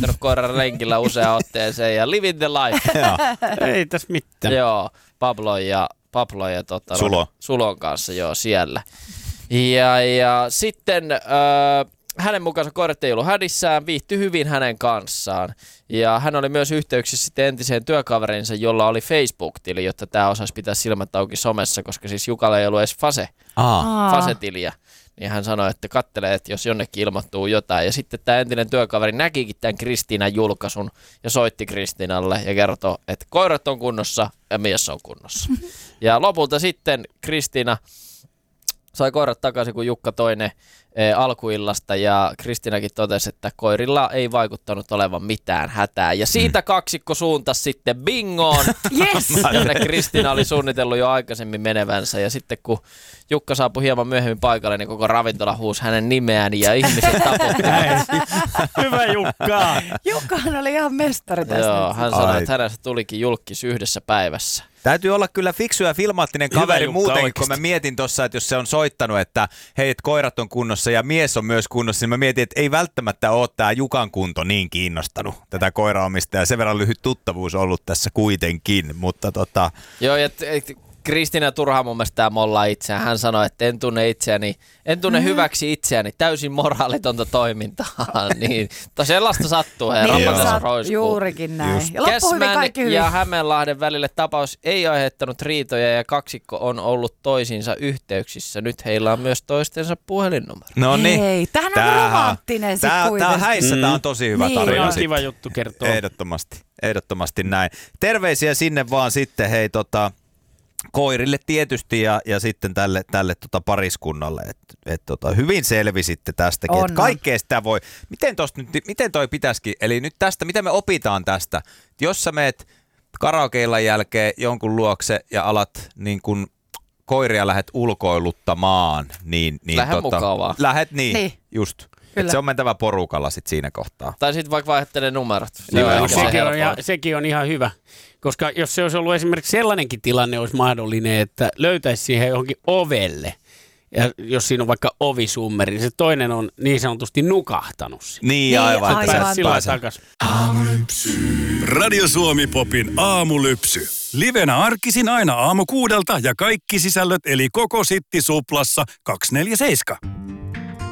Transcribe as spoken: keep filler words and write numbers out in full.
lähtenyt koiran lenkillä useaan otteeseen ja living the life. Ei tässä mitään. Joo, Pablo ja, Pablo ja tota, Sulo. Sulon kanssa joo siellä. Ja, ja sitten äh, hänen mukaansa koirat ei ollut hädissään, viihtyi hyvin hänen kanssaan. Ja hän oli myös yhteyksissä sitten entiseen työkaverinsa, jolla oli Facebook-tili, jotta tämä osaisi pitää silmät auki somessa, koska siis Jukalla ei ollut edes Fase, Fase-tiliä. Niin hän sanoi, että katselee, että jos jonnekin ilmoittuu jotain. Ja sitten tämä entinen työkaveri näkikin tämän Kristiinan julkaisun ja soitti Kristiinalle ja kertoi, että koirat on kunnossa ja mies on kunnossa. Ja lopulta sitten Kristiina sai koirat takaisin, kun Jukka toi ne e, alkuillasta ja Kristiinakin totesi, että koirilla ei vaikuttanut olevan mitään hätää. Ja siitä mm. kaksikko suuntasi sitten bingoon, yes! jonne Kristiina oli suunnitellut jo aikaisemmin menevänsä. Ja sitten kun Jukka saapui hieman myöhemmin paikalle, niin koko ravintola huusi hänen nimeään ja ihmiset taputtivat. Hyvä Jukka! Jukkahan oli ihan mestari tässä. Joo, hän sanoi, että hänestä tulikin julkis yhdessä päivässä. Täytyy olla kyllä fiksu ja filmaattinen kaveri muutenkin, kun mä mietin tuossa, että jos se on soittanut, että hei, et koirat on kunnossa ja mies on myös kunnossa, niin mä mietin, että ei välttämättä ole tämä Jukan kunto niin kiinnostanut tätä koiraomistajaa. Sen verran lyhyt tuttavuus ollut tässä kuitenkin, mutta tota... Joo, ja t- Kristiina turhaan mun mielestä mollaa itseään. Hän sanoi, että en tunne itseäni, en tunne mm. hyväksi itseäni, täysin moraalitonta toimintaa. niin, to sellaista sattuu, herra. Niin, saat, juurikin näin. Just. Ja Käsmän ja Hämeenlahden välille tapaus ei aiheuttanut riitoja ja kaksikko on ollut toisiinsa yhteyksissä. Nyt heillä on myös toistensa puhelinnumero. No niin. Hei, tämähän on romanttinen sit kuitenkin. Tämä on häissä, mm. tämä on tosi hyvä niin. tarina. On kiva juttu kertoo. Ehdottomasti, ehdottomasti näin. Terveisiä sinne vaan sitten, hei tota... koirille tietysti ja, ja sitten tälle, tälle tota pariskunnalle, että et tota, hyvin selvisitte tästäkin, että kaikkea sitä voi, miten, tosta nyt, miten toi pitäisikin, eli nyt tästä, mitä me opitaan tästä, jos sä meet karaokeillan jälkeen jonkun luokse ja alat niin kun koiria lähdet ulkoiluttamaan, niin... niin Lähde tota, mukavaa. Lähet niin, niin. just. Kyllä. Se on mentävä porukalla sit siinä kohtaa. Tai sitten vaikka vaihdettele numerot. Niin, no, sekin, on ihan, sekin on ihan hyvä. Koska jos se olisi ollut esimerkiksi sellainenkin tilanne, olisi mahdollinen, että löytäisi siihen johonkin ovelle. Ja jos siinä on vaikka ovisummeri, niin se toinen on niin sanotusti nukahtanut. Niin, aivan. Niin, aivan. Sillä takas. Aamulypsy. Radio Suomi Popin aamulypsy. Livenä arkisin aina aamu kuudelta ja kaikki sisällöt eli koko Sitti Suplassa kaksikymmentäneljä seitsemän.